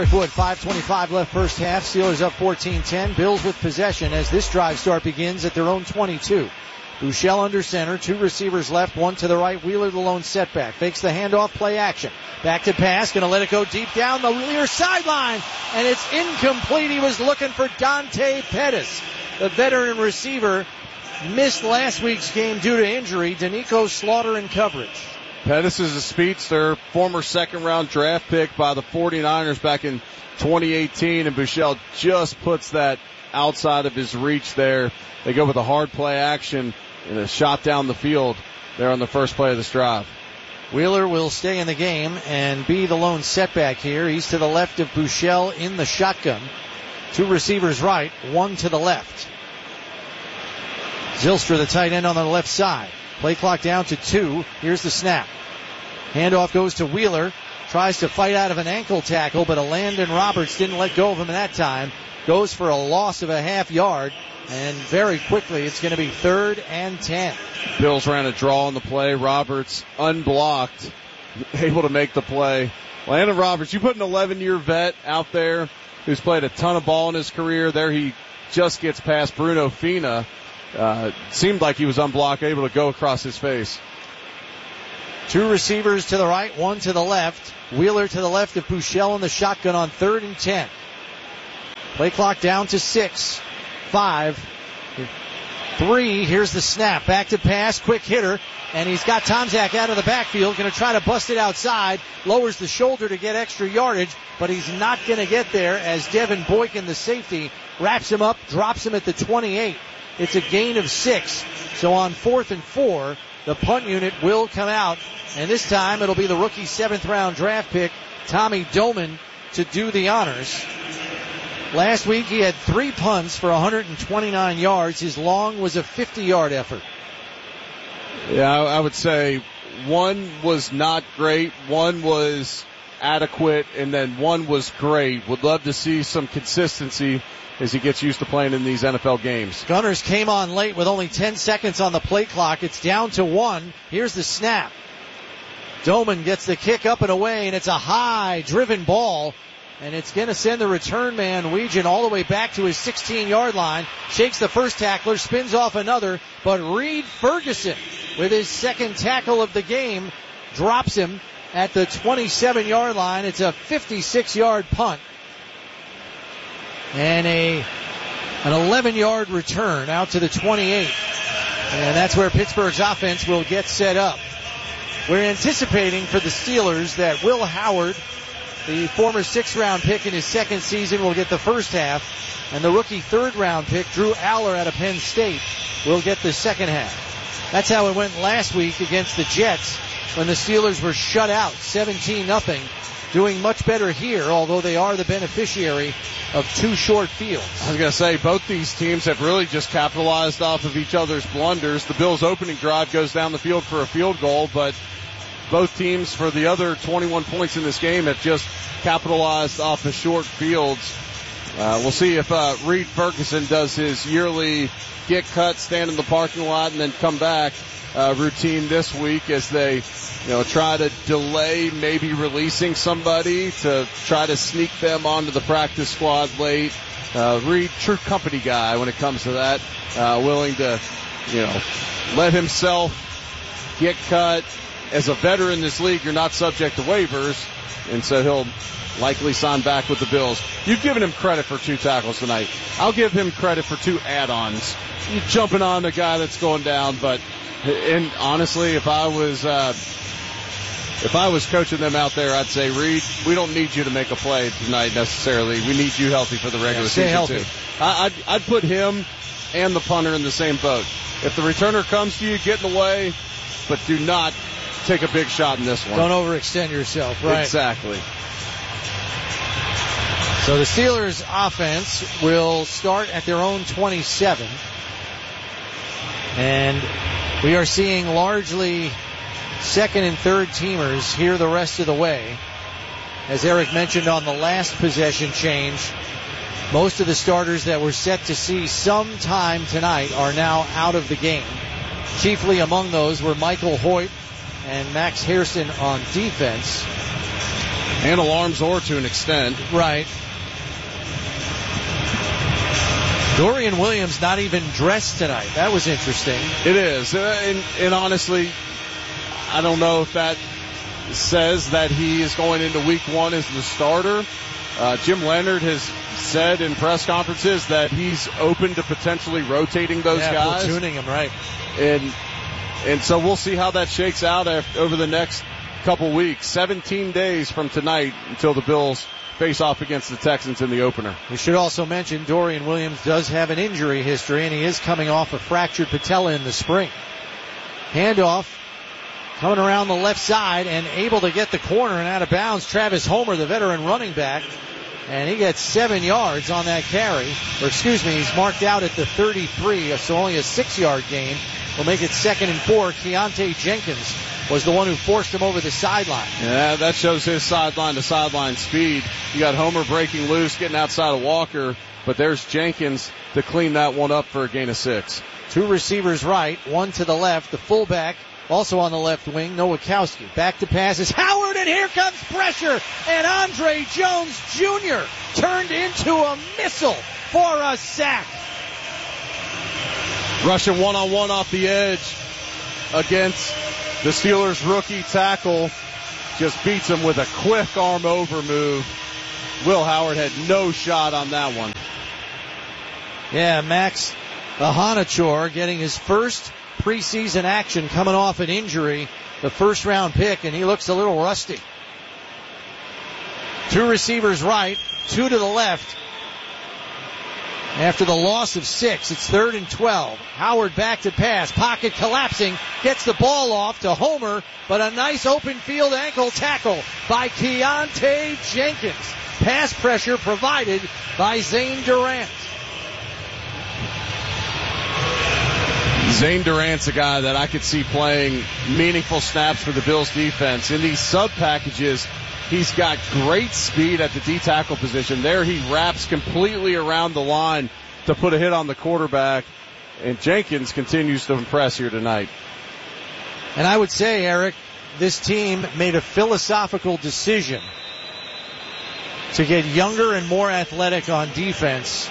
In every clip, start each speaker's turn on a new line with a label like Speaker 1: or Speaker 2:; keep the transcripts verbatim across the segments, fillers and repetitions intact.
Speaker 1: Wood, five twenty-five left first half. Steelers up fourteen ten. Bills with possession as this drive start begins at their own twenty-two. Bouchel under center. Two receivers left, one to the right. Wheeler the lone setback. Fakes the handoff, play action. Back to pass, gonna let it go deep down the near sideline. And it's incomplete. He was looking for Dante Pettis. The veteran receiver missed last week's game due to injury. Danico Slaughter in coverage.
Speaker 2: Pettis is a speedster, former second-round draft pick by the forty-niners back in twenty eighteen, and Bouchel just puts that outside of his reach there. They go with a hard play action and a shot down the field there on the first play of this drive.
Speaker 1: Wheeler will stay in the game and be the lone setback here. He's to the left of Bouchel in the shotgun. Two receivers right, one to the left. Zylstra, the tight end, on the left side. Play clock down to two. Here's the snap. Handoff goes to Wheeler. Tries to fight out of an ankle tackle, but a Landon Roberts didn't let go of him that time. Goes for a loss of a half yard. And very quickly, it's going to be third and ten.
Speaker 2: Bills ran a draw on the play. Roberts unblocked, able to make the play. Landon Roberts, you put an eleven-year vet out there who's played a ton of ball in his career. There he just gets past Bruno Fina. Uh, seemed like he was unblocked, able to go across his face.
Speaker 1: Two receivers to the right, one to the left. Wheeler to the left of Bouchel in the shotgun on third and ten. Play clock down to six, five, three. Here's the snap. Back to pass, quick hitter. And he's got Tomczak out of the backfield, going to try to bust it outside. Lowers the shoulder to get extra yardage, but he's not going to get there as Devin Boykin, the safety, wraps him up, drops him at the twenty-eight. It's a gain of six. So on fourth and four, the punt unit will come out. And this time it'll be the rookie seventh round draft pick, Tommy Doman, to do the honors. Last week he had three punts for one hundred twenty-nine yards. His long was a fifty-yard effort.
Speaker 2: Yeah, I would say one was not great, one was adequate, and then one was great. Would love to see some consistency as he gets used to playing in these N F L games.
Speaker 1: Gunners came on late with only ten seconds on the play clock. It's down to one. Here's the snap. Doman gets the kick up and away, and it's a high driven ball. And it's going to send the return man, Weegan, all the way back to his sixteen-yard line. Shakes the first tackler, spins off another. But Reed Ferguson, with his second tackle of the game, drops him at the twenty-seven-yard line. It's a fifty-six-yard punt. And a an eleven-yard return out to the twenty-eight. And that's where Pittsburgh's offense will get set up. We're anticipating for the Steelers that Will Howard, the former sixth-round pick in his second season, will get the first half. And the rookie third-round pick, Drew Aller out of Penn State, will get the second half. That's how it went last week against the Jets when the Steelers were shut out, seventeen nothing. Doing much better here, although they are the beneficiary of two short fields.
Speaker 2: I was going to say, both these teams have really just capitalized off of each other's blunders. The Bills' opening drive goes down the field for a field goal, but both teams, for the other twenty-one points in this game, have just capitalized off the short fields. Uh, we'll see if uh, Reed Ferguson does his yearly get cut, stand in the parking lot, and then come back uh, routine this week as they, you know, try to delay maybe releasing somebody to try to sneak them onto the practice squad late. Uh, Reed, true company guy when it comes to that, uh, willing to, you know, let himself get cut. As a veteran in this league, you're not subject to waivers, and so he'll likely sign back with the Bills. You've given him credit for two tackles tonight. I'll give him credit for two add-ons. You're jumping on the guy that's going down, but and honestly, if I was uh, if I was coaching them out there, I'd say, Reed, we don't need you to make a play tonight necessarily. We need you healthy for the regular
Speaker 1: yeah, stay
Speaker 2: season
Speaker 1: healthy.
Speaker 2: too. I, I'd, I'd put him and the punter in the same boat. If the returner comes to you, get in the way, but do not take a big shot in this one.
Speaker 1: Don't overextend yourself, right?
Speaker 2: Exactly.
Speaker 1: So the Steelers offense will start at their own twenty-seven. And we are seeing largely second and third teamers here the rest of the way. As Eric mentioned on the last possession change, most of the starters that were set to see some time tonight are now out of the game. Chiefly among those were Michael Hoyt and Max Hairston on defense.
Speaker 2: And alarms or to an extent.
Speaker 1: Right. Dorian Williams not even dressed tonight. That was interesting.
Speaker 2: It is. Uh, and, and honestly, I don't know if that says that he is going into week one as the starter. Uh, Jim Leonard has said in press conferences that he's open to potentially rotating those
Speaker 1: yeah,
Speaker 2: guys.
Speaker 1: Platooning them, right.
Speaker 2: And, and so we'll see how that shakes out after, over the next couple weeks. seventeen days from tonight until the Bills face off against the Texans in the opener.
Speaker 1: We should also mention Dorian Williams does have an injury history, and he is coming off a fractured patella in the spring. Handoff coming around the left side and able to get the corner and out of bounds. Travis Homer, the veteran running back, and he gets seven yards on that carry. Or excuse me, he's marked out at the thirty-three, so only a six-yard gain. Will make it second and four. Keontae Jenkins was the one who forced him over the sideline.
Speaker 2: Yeah, that shows his sideline to sideline speed. You got Homer breaking loose, getting outside of Walker, but there's Jenkins to clean that one up for a gain of six.
Speaker 1: Two receivers right, one to the left. The fullback also on the left wing, Nowakowski. Back to passes. Howard, and here comes pressure. And Andre Jones Junior turned into a missile for a sack.
Speaker 2: Rushing one-on-one off the edge against the Steelers' rookie tackle. Just beats him with a quick arm over move. Will Howard had no shot on that one.
Speaker 1: Yeah, Max Ahanachor getting his first preseason action coming off an injury. The first round pick, and he looks a little rusty. Two receivers right, two to the left. After the loss of six, it's third and twelve. Howard back to pass. Pocket collapsing. Gets the ball off to Homer, but a nice open field ankle tackle by Keontae Jenkins. Pass pressure provided by Zane Durant.
Speaker 2: Zane Durant's a guy that I could see playing meaningful snaps for the Bills defense. In these sub packages, he's got great speed at the D-tackle position. There he wraps completely around the line to put a hit on the quarterback. And Jenkins continues to impress here tonight.
Speaker 1: And I would say, Eric, this team made a philosophical decision to get younger and more athletic on defense.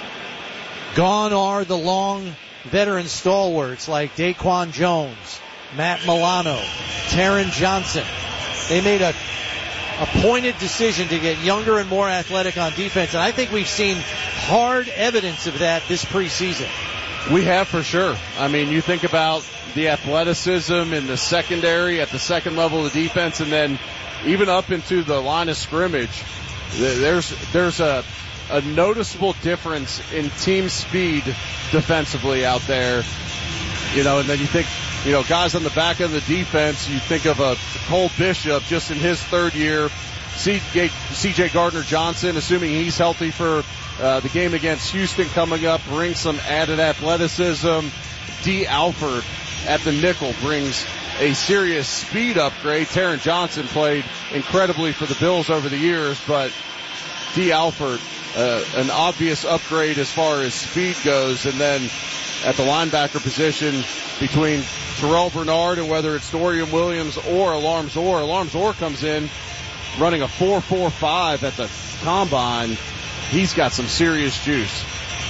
Speaker 1: Gone are the long veteran stalwarts like Daquan Jones, Matt Milano, Taron Johnson. They made a A pointed decision to get younger and more athletic on defense, and I think we've seen hard evidence of that this preseason.
Speaker 2: We have for sure. I mean, you think about the athleticism in the secondary at the second level of the defense, and then even up into the line of scrimmage, there's there's a, a noticeable difference in team speed defensively out there. You know, and then you think, you know, guys on the back of the defense, you think of a Cole Bishop just in his third year, C J Gardner Johnson, assuming he's healthy for uh, the game against Houston coming up, brings some added athleticism. D. Alford at the nickel brings a serious speed upgrade. Taron Johnson played incredibly for the Bills over the years, but D. Alford, uh, an obvious upgrade as far as speed goes. And then at the linebacker position between Terrell Bernard and whether it's Dorian Williams or Alarms Orr. Alarms Orr comes in running a four four five at the combine. He's got some serious juice.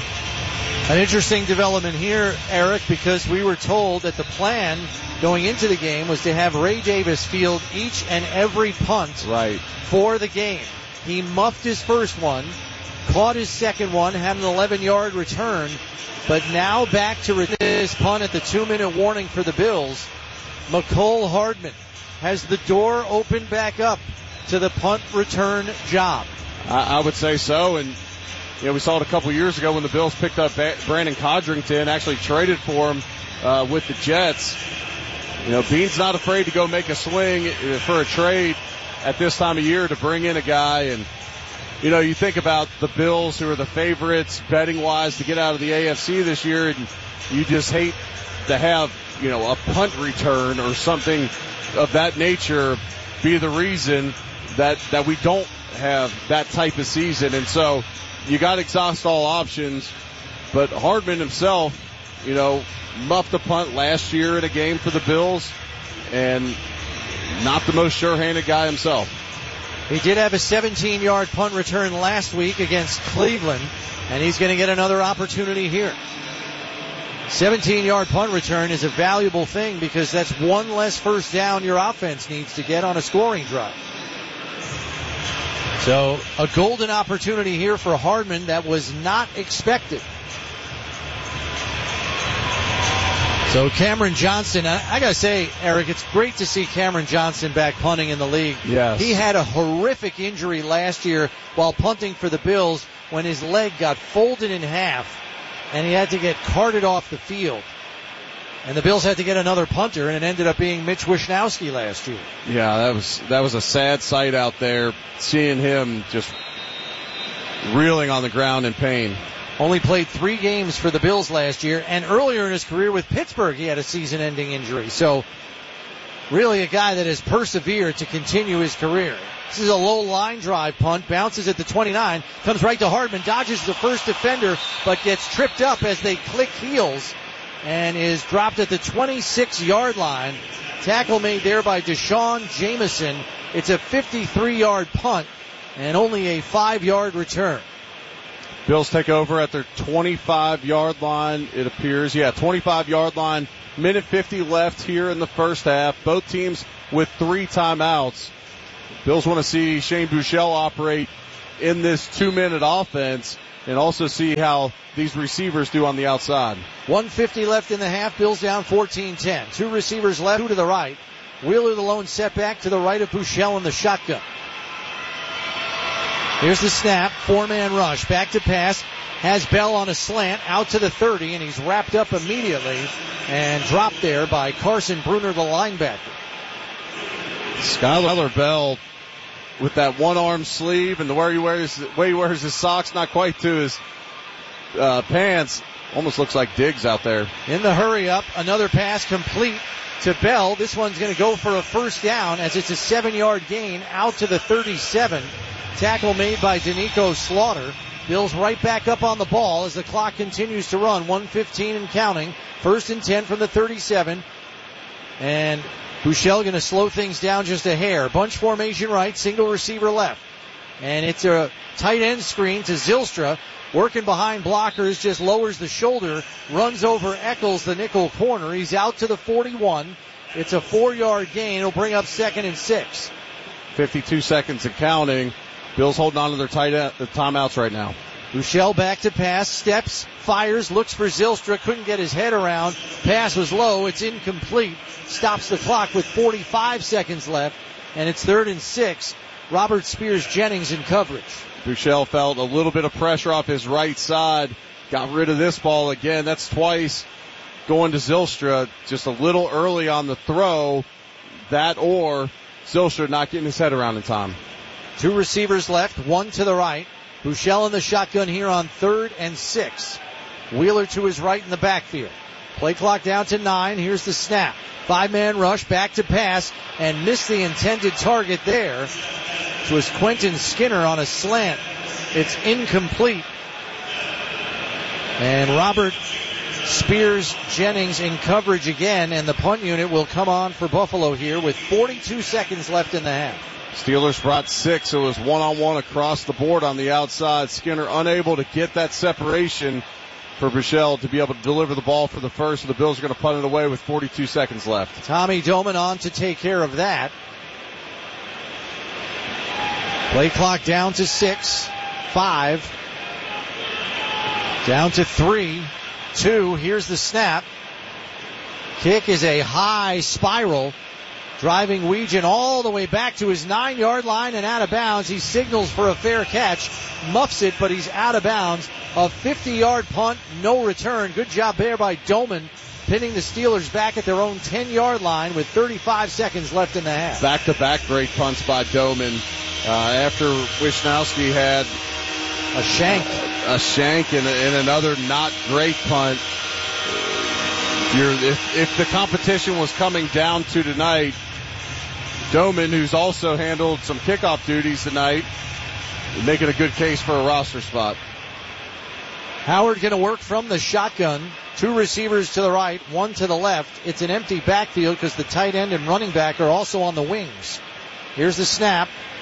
Speaker 1: An interesting development here, Eric, because we were told that the plan going into the game was to have Ray Davis field each and every punt
Speaker 2: right
Speaker 1: for the game. He muffed his first one, caught his second one, had an eleven-yard return, but now back to his punt at the two-minute warning for the Bills. Mecole Hardman has the door opened back up to the punt return job.
Speaker 2: I, I would say so, and you know, we saw it a couple years ago when the Bills picked up Brandon Codrington, actually traded for him uh, with the Jets. You know, Beane's not afraid to go make a swing for a trade at this time of year to bring in a guy. And, you know, you think about the Bills, who are the favorites betting-wise to get out of the A F C this year, and you just hate to have, you know, a punt return or something of that nature be the reason that, that we don't have that type of season. And so you got to exhaust all options. But Hardman himself, you know, muffed a punt last year in a game for the Bills, and not the most sure-handed guy himself.
Speaker 1: He did have a seventeen-yard punt return last week against Cleveland, and he's going to get another opportunity here. seventeen-yard punt return is a valuable thing because that's one less first down your offense needs to get on a scoring drive. So a golden opportunity here for Hardman that was not expected. So Cameron Johnston, I, I gotta say, Eric, it's great to see Cameron Johnston back punting in the league.
Speaker 2: Yes.
Speaker 1: He had a horrific injury last year while punting for the Bills when his leg got folded in half and he had to get carted off the field. And the Bills had to get another punter, and it ended up being Mitch Wishnowski last year.
Speaker 2: Yeah, that was that was a sad sight out there, seeing him just reeling on the ground in pain.
Speaker 1: Only played three games for the Bills last year, and earlier in his career with Pittsburgh, he had a season-ending injury. So, really a guy that has persevered to continue his career. This is a low line drive punt, bounces at the twenty-nine, comes right to Hardman, dodges the first defender, but gets tripped up as they click heels, and is dropped at the twenty-six-yard line. Tackle made there by Deshaun Jameson. It's a fifty-three-yard punt and only a five-yard return.
Speaker 2: Bills take over at their twenty-five-yard line, it appears. Yeah, twenty-five-yard line. Minute fifty left here in the first half. Both teams with three timeouts. Bills want to see Shane Buechele operate in this two-minute offense and also see how these receivers do on the outside.
Speaker 1: one fifty left in the half. Bills down fourteen ten. Two receivers left, two to the right. Wheeler the lone setback to the right of Buechele in the shotgun. Here's the snap. Four-man rush. Back to pass. Has Bell on a slant out to the thirty, and he's wrapped up immediately and dropped there by Carson Bruner, the linebacker.
Speaker 2: Skylar Bell with that one-arm sleeve and the way he wears, the way he wears his socks, not quite to his uh, pants. Almost looks like Diggs out there.
Speaker 1: In the hurry up, another pass complete to Bell. This one's going to go for a first down as it's a seven-yard gain out to the thirty-seven. Tackle made by Danico Slaughter. Bills right back up on the ball as the clock continues to run. one fifteen and counting. First and ten from the thirty-seven. And Buechele going to slow things down just a hair. Bunch formation right, single receiver left. And it's a tight end screen to Zylstra. Working behind blockers, just lowers the shoulder, runs over Eccles, the nickel corner. He's out to the forty-one. It's a four-yard gain. It'll bring up second and six.
Speaker 2: fifty-two seconds and counting. Bills holding on to their tight end, the timeouts right now.
Speaker 1: Buechele back to pass, steps, fires, looks for Zylstra, couldn't get his head around. Pass was low, it's incomplete. Stops the clock with forty-five seconds left, and it's third and six. Robert Spears Jennings in coverage.
Speaker 2: Buechele felt a little bit of pressure off his right side. Got rid of this ball again. That's twice going to Zylstra. Just a little early on the throw. That or Zylstra not getting his head around in time.
Speaker 1: Two receivers left, one to the right. Buechele in the shotgun here on third and six. Wheeler to his right in the backfield. Play clock down to nine. Here's the snap. Five-man rush, back to pass, and missed the intended target there. It was Quentin Skinner on a slant. It's incomplete. And Robert Spears Jennings in coverage again, and the punt unit will come on for Buffalo here with forty-two seconds left in the half.
Speaker 2: Steelers brought six. It was one-on-one across the board on the outside. Skinner unable to get that separation for Buechele to be able to deliver the ball for the first. The Bills are going to punt it away with forty-two seconds left.
Speaker 1: Tommy Doman on to take care of that. Play clock down to six, five, down to three, two. Here's the snap. Kick is a high spiral, driving Weegan all the way back to his nine-yard line and out of bounds. He signals for a fair catch, muffs it, but he's out of bounds. A fifty-yard punt, no return. Good job there by Doman, pinning the Steelers back at their own ten-yard line with thirty-five seconds left in the half.
Speaker 2: Back-to-back great punts by Doman. Uh, after Wishnowski had
Speaker 1: a shank,
Speaker 2: a shank, and, and another not great punt. You're, if, if the competition was coming down to tonight, Doman, who's also handled some kickoff duties tonight, making a good case for a roster spot.
Speaker 1: Howard going to work from the shotgun. Two receivers to the right, one to the left. It's an empty backfield because the tight end and running back are also on the wings. Here's the snap.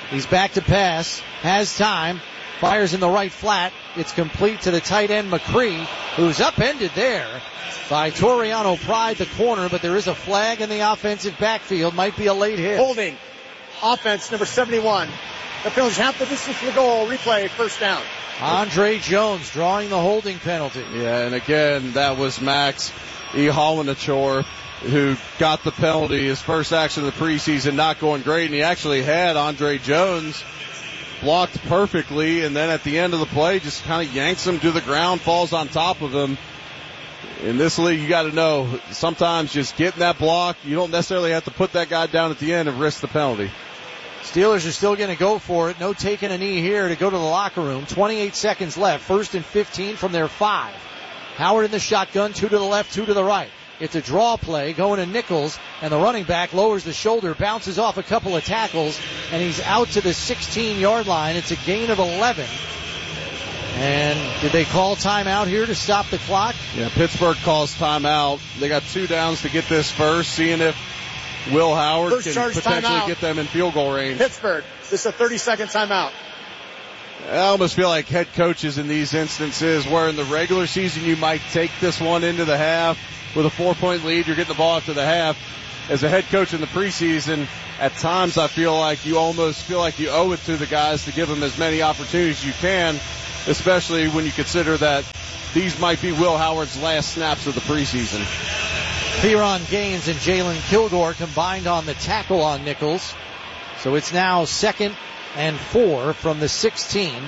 Speaker 1: He's back to pass, has time, fires in the right flat. It's complete to the tight end McCree, who's upended there by Toriano Pride, the corner, but there is a flag in the offensive backfield. Might be a late hit.
Speaker 3: Holding. Offense, number seventy-one. The penalty half the distance from the goal. Replay, first down.
Speaker 1: Andre Jones drawing the holding penalty.
Speaker 2: Yeah, and again, that was Max Ihalanachor, who got the penalty, his first action of the preseason, not going great, and he actually had Andre Jones blocked perfectly, and then at the end of the play, just kind of yanks him to the ground, falls on top of him. In this league, you got to know, sometimes just getting that block, you don't necessarily have to put that guy down at the end and risk the penalty.
Speaker 1: Steelers are still going to go for it. No taking a knee here to go to the locker room. twenty-eight seconds left. First and fifteen from their five. Howard in the shotgun, two to the left, two to the right. It's a draw play going to Nichols, and the running back lowers the shoulder, bounces off a couple of tackles, and he's out to the sixteen-yard line. It's a gain of eleven. And did they call timeout here to stop the clock?
Speaker 2: Yeah, Pittsburgh calls timeout. They got two downs to get this first, seeing if Will Howard
Speaker 3: First
Speaker 2: can potentially
Speaker 3: timeout.
Speaker 2: get them in field goal range.
Speaker 3: Pittsburgh, this is a thirty-second timeout.
Speaker 2: I almost feel like head coaches in these instances, where in the regular season you might take this one into the half with a four-point lead, you're getting the ball after the half. As a head coach in the preseason, at times I feel like you almost feel like you owe it to the guys to give them as many opportunities as you can, especially when you consider that these might be Will Howard's last snaps of the preseason.
Speaker 1: Theron Gaines and Jalen Kilgore combined on the tackle on Nichols. So it's now second and four from the sixteen.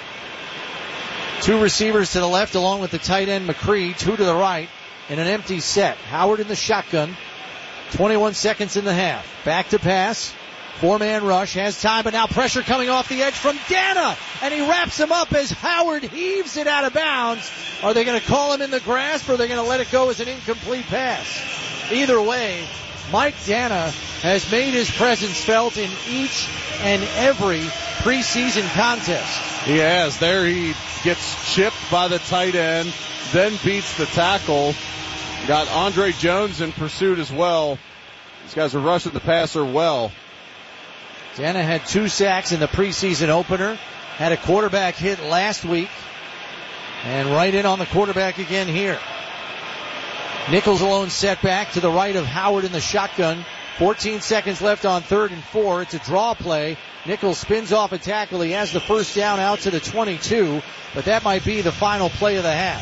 Speaker 1: Two receivers to the left along with the tight end McCree, two to the right in an empty set. Howard in the shotgun. twenty-one seconds in the half. Back to pass. Four-man rush, has time, but now pressure coming off the edge from Dana, and he wraps him up as Howard heaves it out of bounds. Are they going to call him in the grasp, or are they going to let it go as an incomplete pass? Either way, Mike Dana has made his presence felt in each and every preseason contest.
Speaker 2: He has. There he gets chipped by the tight end, then beats the tackle. Got Andre Jones in pursuit as well. These guys are rushing the passer well.
Speaker 1: Dana had two sacks in the preseason opener. Had a quarterback hit last week. And right in on the quarterback again here. Nichols alone set back to the right of Howard in the shotgun. fourteen seconds left on third and four. It's a draw play. Nichols spins off a tackle. He has the first down out to the twenty-two. But that might be the final play of the half.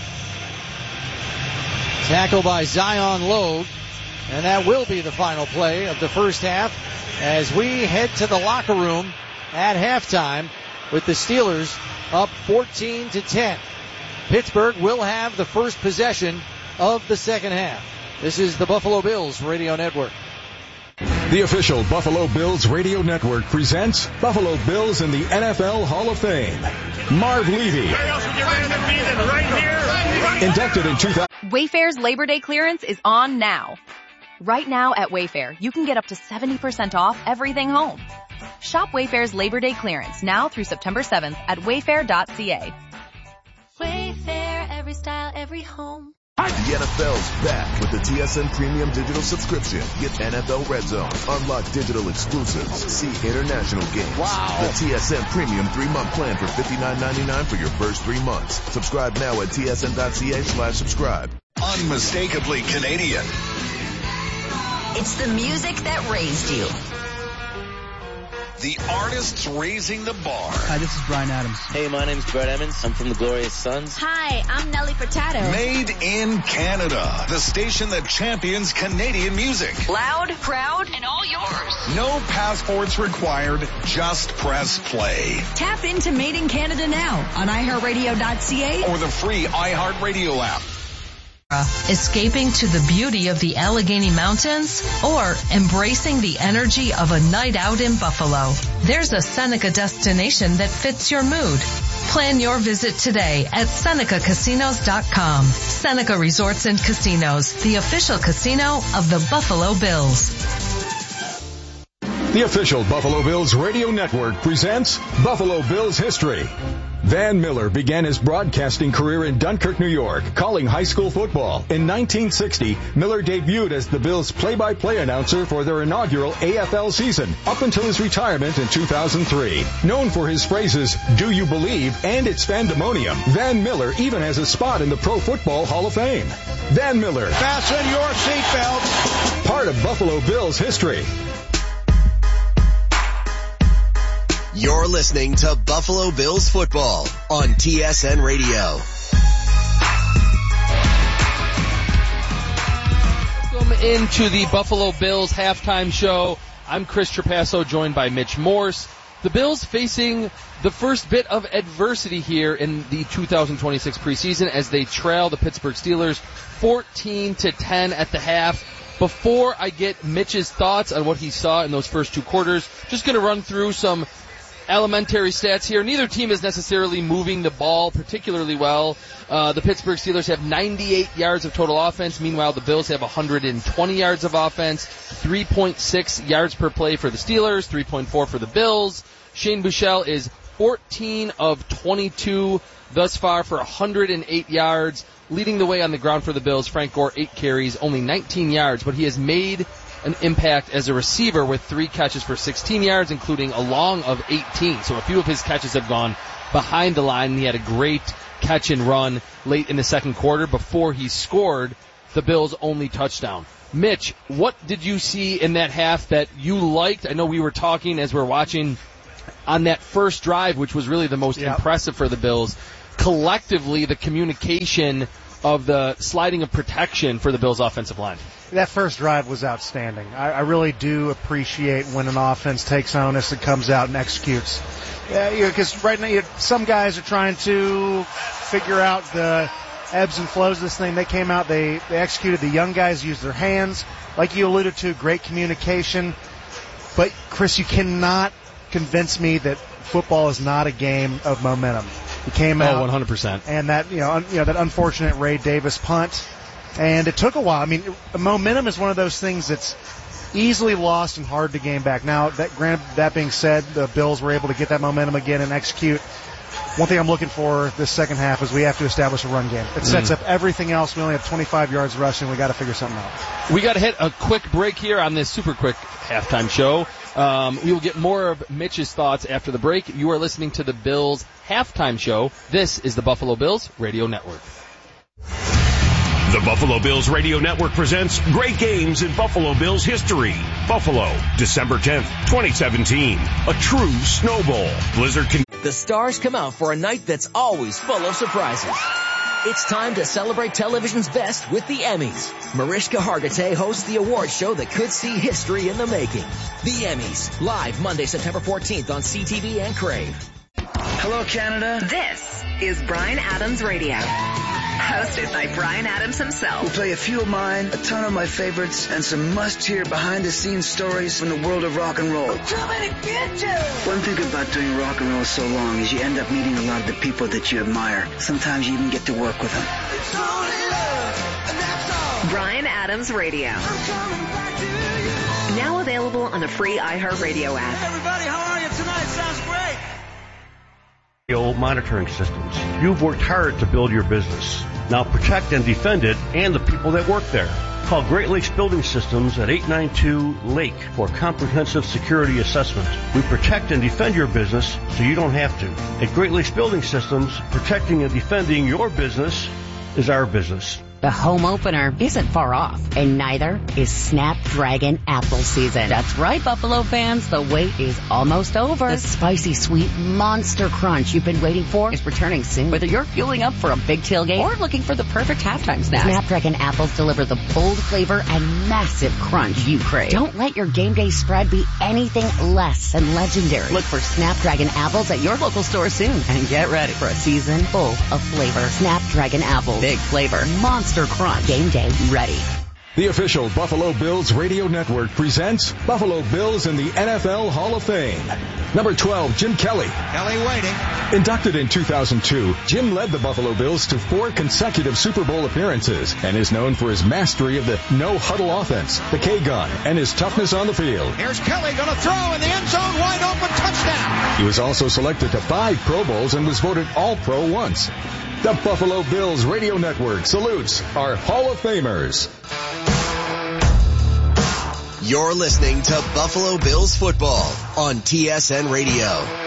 Speaker 1: Tackle by Zion Logue. And that will be the final play of the first half as we head to the locker room at halftime with the Steelers up fourteen to ten. Pittsburgh will have the first possession of the second half. This is the Buffalo Bills Radio Network.
Speaker 4: The official Buffalo Bills Radio Network presents Buffalo Bills in the N F L Hall of Fame. Marv Levy. Inducted in two thousand.
Speaker 5: Wayfair's Labor Day clearance is on now. Right now at Wayfair, you can get up to seventy percent off everything home. Shop Wayfair's Labor Day clearance now through September seventh at wayfair dot c a.
Speaker 6: Wayfair, every style, every home.
Speaker 7: The N F L's back with the T S N Premium Digital Subscription. Get N F L Red Zone, unlock digital exclusives, see international games.
Speaker 2: Wow.
Speaker 7: The T S N Premium three-month plan for fifty-nine ninety-nine for your first three months. Subscribe now at T S N dot c a slash subscribe.
Speaker 8: Unmistakably Canadian.
Speaker 9: It's the music that raised you.
Speaker 8: The artists raising the bar.
Speaker 10: Hi, this is Bryan Adams.
Speaker 11: Hey, my name's Brett Emmons. I'm from the Glorious Sons.
Speaker 6: Hi, I'm Nelly Furtado.
Speaker 8: Made in Canada. The station that champions Canadian music.
Speaker 9: Loud, proud,
Speaker 6: And all yours.
Speaker 8: No passports required. Just press play.
Speaker 9: Tap into Made in Canada now on i heart radio dot c a
Speaker 8: Or the free iHeartRadio app.
Speaker 12: Escaping to the beauty of the Allegheny Mountains or embracing the energy of a night out in Buffalo. There's a Seneca destination that fits your mood. Plan your visit today at Seneca Casinos dot com. Seneca Resorts and Casinos, the official casino of the Buffalo Bills.
Speaker 4: The official Buffalo Bills Radio Network presents Buffalo Bills History. Van Miller began his broadcasting career in Dunkirk, New York, calling high school football. In nineteen sixty, Miller debuted as the Bills' play-by-play announcer for their inaugural A F L season, up until his retirement in two thousand three. Known for his phrases, "Do you believe?" and "It's Fandemonium," Van Miller even has a spot in the Pro Football Hall of Fame. Van Miller.
Speaker 10: Fasten your seatbelts.
Speaker 4: Part of Buffalo Bills history.
Speaker 13: You're listening to Buffalo Bills football on T S N Radio.
Speaker 14: Welcome into the Buffalo Bills halftime show. I'm Chris Trapasso, joined by Mitch Morse. The Bills facing the first bit of adversity here in the two thousand twenty-six preseason as they trail the Pittsburgh Steelers fourteen to ten at the half. Before I get Mitch's thoughts on what he saw in those first two quarters, just going to run through some elementary stats here. Neither team is necessarily moving the ball particularly well. Uh, the Pittsburgh Steelers have ninety-eight yards of total offense. Meanwhile, the Bills have one hundred twenty yards of offense, three point six yards per play for the Steelers, three point four for the Bills. Shane Buechele is fourteen of twenty-two thus far for one hundred eight yards. Leading the way on the ground for the Bills, Frank Gore, eight carries, only nineteen yards, but he has made an impact as a receiver with three catches for sixteen yards, including a long of eighteen. So a few of his catches have gone behind the line. He had a great catch and run late in the second quarter before he scored the Bills' only touchdown. Mitch, what did you see in that half that you liked? I know we were talking as we were watching on that first drive, which was really the most yep. impressive for the Bills. Collectively, the communication of the sliding of protection for the Bills' offensive line.
Speaker 15: That first drive was outstanding. I, I really do appreciate when an offense takes onus and comes out and executes. Yeah, because you know, right now you know, some guys are trying to figure out the ebbs and flows of this thing. They came out, they, they executed. The young guys used their hands. Like you alluded to, great communication. But, Chris, you cannot convince me that football is not a game of momentum. He came out.
Speaker 14: Oh, one hundred percent.
Speaker 15: And that, you know, un, you know, that unfortunate Ray Davis punt. And it took a while. I mean, momentum is one of those things that's easily lost and hard to gain back. Now, that granted, that being said, the Bills were able to get that momentum again and execute. One thing I'm looking for this second half is we have to establish a run game. It sets mm. up everything else. We only have twenty-five yards rushing. We got to figure something out.
Speaker 14: We got to hit a quick break here on this super quick halftime show. Um, we will get more of Mitch's thoughts after the break. You are listening to the Bills halftime show. This is the Buffalo Bills Radio Network.
Speaker 16: The Buffalo Bills Radio Network presents Great Games in Buffalo Bills History. Buffalo, December tenth, twenty seventeen. A true snowball. Blizzard can...
Speaker 17: The stars come out for a night that's always full of surprises. It's time to celebrate television's best with the Emmys. Mariska Hargitay hosts the award show that could see history in the making. The Emmys, live Monday, September fourteenth on C T V and Crave.
Speaker 18: Hello, Canada.
Speaker 19: This is Bryan Adams Radio. Hosted by Bryan Adams himself.
Speaker 18: We'll play a few of mine, a ton of my favorites, and some must-hear behind-the-scenes stories from the world of rock and roll. One thing about doing rock and roll so long is you end up meeting a lot of the people that you admire. Sometimes you even get to work with them.
Speaker 19: Bryan Adams Radio. Now available on the free iHeartRadio app.
Speaker 20: Everybody, how are you tonight? Sounds great.
Speaker 21: Monitoring systems. You've worked hard to build your business. Now protect and defend it and the people that work there. Call Great Lakes Building Systems at eight nine two Lake for a comprehensive security assessment. We protect and defend your business so you don't have to. At Great Lakes Building Systems, protecting and defending your business is our business.
Speaker 22: The home opener isn't far off, and neither is Snapdragon Apple season. That's right, Buffalo fans. The wait is almost over. The spicy, sweet Monster Crunch you've been waiting for is returning soon. Whether you're fueling up for a big tailgate or looking for the perfect halftime snack, Snapdragon Apples deliver the bold flavor and massive crunch you crave. Don't let your game day spread be anything less than legendary. Look for Snapdragon Apples at your local store soon, and get ready for a season full of flavor. Snapdragon Apple, big flavor, Monster Crunch, game day ready.
Speaker 4: The official Buffalo Bills radio network presents Buffalo Bills in the N F L Hall of Fame. Number twelve, Jim Kelly.
Speaker 10: Kelly waiting.
Speaker 4: Inducted in two thousand two, Jim led the Buffalo Bills to four consecutive Super Bowl appearances and is known for his mastery of the no-huddle offense, the K-gun, and his toughness on the field.
Speaker 10: Here's Kelly going to throw in the end zone, wide open, touchdown.
Speaker 4: He was also selected to five Pro Bowls and was voted All-Pro once. The Buffalo Bills radio network salutes our Hall of Famers.
Speaker 13: You're listening to Buffalo Bills football on T S N Radio.